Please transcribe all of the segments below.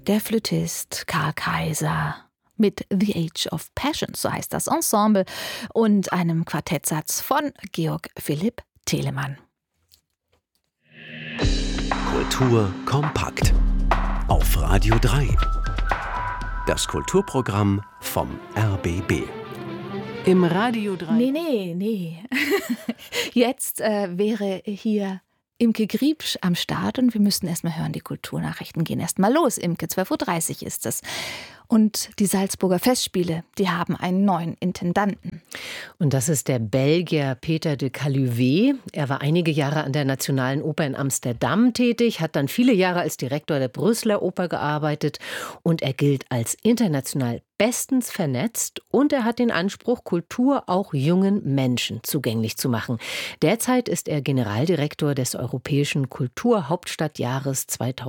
der Flötist Karl Kaiser mit The Age of Passion, so heißt das Ensemble, und einem Quartettsatz von Georg Philipp Telemann. Kultur kompakt auf Radio 3. Das Kulturprogramm vom RBB. Im Radio 3. Nee. Jetzt wäre hier Imke Griebsch am Start und wir müssten erst mal hören, die Kulturnachrichten gehen erst mal los. Imke, 12.30 Uhr ist es. Und die Salzburger Festspiele, die haben einen neuen Intendanten. Und das ist der Belgier Peter de Caluwe. Er war einige Jahre an der Nationalen Oper in Amsterdam tätig, hat dann viele Jahre als Direktor der Brüsseler Oper gearbeitet und er gilt als international bestens vernetzt und er hat den Anspruch, Kultur auch jungen Menschen zugänglich zu machen. Derzeit ist er Generaldirektor des Europäischen Kulturhauptstadtjahres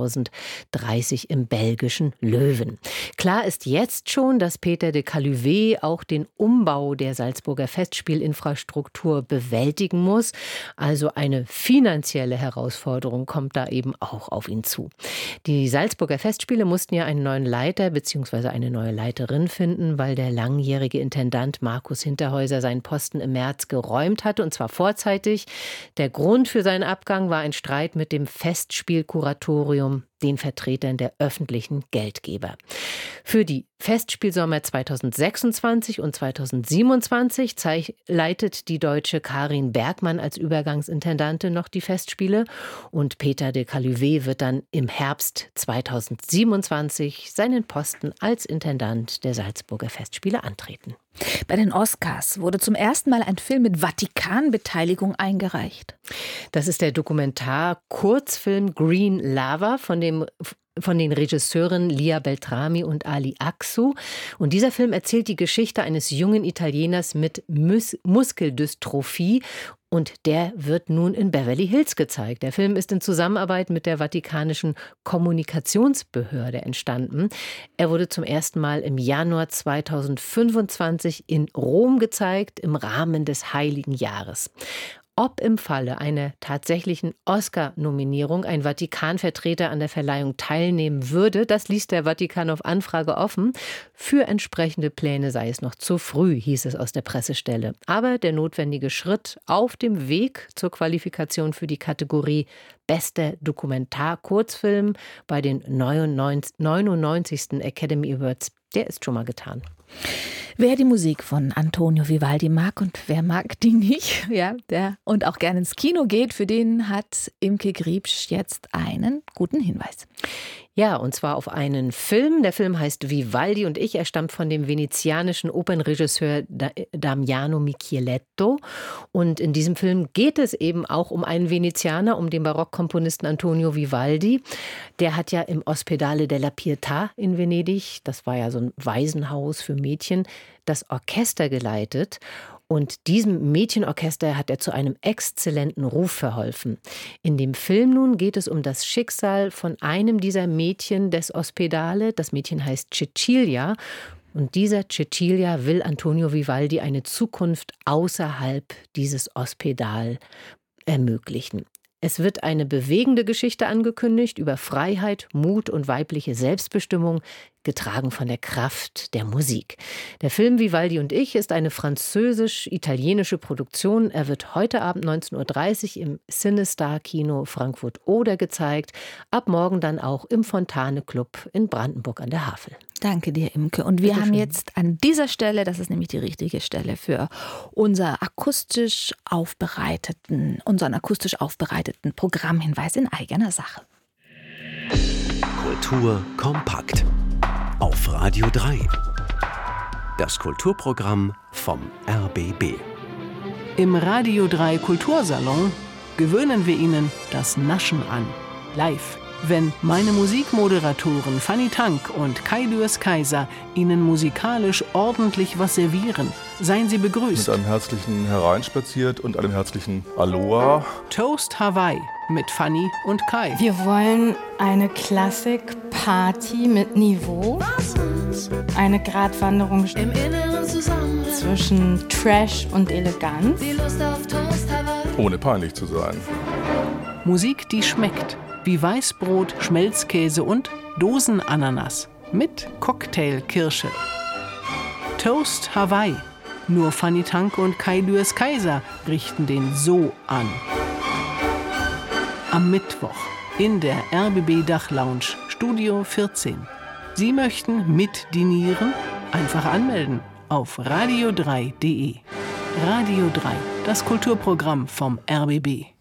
2030 im belgischen Löwen. Klar ist jetzt schon, dass Peter de Caluwe auch den Umbau der Salzburger Festspielinfrastruktur bewältigen muss. Also eine finanzielle Herausforderung kommt da eben auch auf ihn zu. Die Salzburger Festspiele mussten ja einen neuen Leiter bzw. eine neue Leiterin finden, weil der langjährige Intendant Markus Hinterhäuser seinen Posten im März geräumt hatte, und zwar vorzeitig. Der Grund für seinen Abgang war ein Streit mit dem Festspielkuratorium, den Vertretern der öffentlichen Geldgeber. Für die Festspielsommer 2026 und 2027 leitet die Deutsche Karin Bergmann als Übergangsintendantin noch die Festspiele und Peter de Caluwe wird dann im Herbst 2027 seinen Posten als Intendant der Salzburger Festspiele antreten. Bei den Oscars wurde zum ersten Mal ein Film mit Vatikanbeteiligung eingereicht. Das ist der Dokumentar-Kurzfilm Green Lava von den Regisseuren Lia Beltrami und Ali Aksu. Und dieser Film erzählt die Geschichte eines jungen Italieners mit Muskeldystrophie. Und der wird nun in Beverly Hills gezeigt. Der Film ist in Zusammenarbeit mit der Vatikanischen Kommunikationsbehörde entstanden. Er wurde zum ersten Mal im Januar 2025 in Rom gezeigt, im Rahmen des Heiligen Jahres. Ob im Falle einer tatsächlichen Oscar-Nominierung ein Vatikanvertreter an der Verleihung teilnehmen würde, das ließ der Vatikan auf Anfrage offen. Für entsprechende Pläne sei es noch zu früh, hieß es aus der Pressestelle. Aber der notwendige Schritt auf dem Weg zur Qualifikation für die Kategorie Bester Dokumentar-Kurzfilm bei den 99. Academy Awards, der ist schon mal getan. Wer die Musik von Antonio Vivaldi mag und wer mag die nicht, ja, und auch gerne ins Kino geht, für den hat Imke Griebsch jetzt einen guten Hinweis. Ja, und zwar auf einen Film. Der Film heißt Vivaldi und ich. Er stammt von dem venezianischen Opernregisseur Damiano Micheletto. Und in diesem Film geht es eben auch um einen Venezianer, um den Barockkomponisten Antonio Vivaldi. Der hat ja im Ospedale della Pietà in Venedig, das war ja so ein Waisenhaus für Mädchen, das Orchester geleitet. Und diesem Mädchenorchester hat er zu einem exzellenten Ruf verholfen. In dem Film nun geht es um das Schicksal von einem dieser Mädchen des Ospedale. Das Mädchen heißt Cecilia. Und dieser Cecilia will Antonio Vivaldi eine Zukunft außerhalb dieses Ospedal ermöglichen. Es wird eine bewegende Geschichte angekündigt über Freiheit, Mut und weibliche Selbstbestimmung, getragen von der Kraft der Musik. Der Film Vivaldi und ich ist eine französisch-italienische Produktion. Er wird heute Abend 19.30 Uhr im CineStar-Kino Frankfurt-Oder gezeigt. Ab morgen dann auch im Fontane-Club in Brandenburg an der Havel. Danke dir, Imke. Und wir haben jetzt an dieser Stelle, das ist nämlich die richtige Stelle für unseren akustisch aufbereiteten Programmhinweis in eigener Sache. Kultur kompakt auf Radio 3. Das Kulturprogramm vom RBB. Im Radio 3 Kultursalon gewöhnen wir Ihnen das Naschen an. Live. Wenn meine Musikmoderatoren Fanny Tank und Kai Lüers Kaiser Ihnen musikalisch ordentlich was servieren, seien Sie begrüßt. Mit einem herzlichen Hereinspaziert und einem herzlichen Aloha. Toast Hawaii mit Fanny und Kai. Wir wollen eine Klassik-Party mit Niveau. Eine Gratwanderung im Inneren zusammen zwischen Trash und Eleganz. Die Lust auf Toast Hawaii. Ohne peinlich zu sein. Musik, die schmeckt. wie Weißbrot, Schmelzkäse und Dosenananas mit Cocktailkirsche. Toast Hawaii. Nur Fanny Tank und Kai Lüers Kaiser richten den so an. Am Mittwoch in der RBB Dachlounge, Studio 14. Sie möchten mitdinieren? Einfach anmelden auf radio3.de. Radio 3, das Kulturprogramm vom RBB.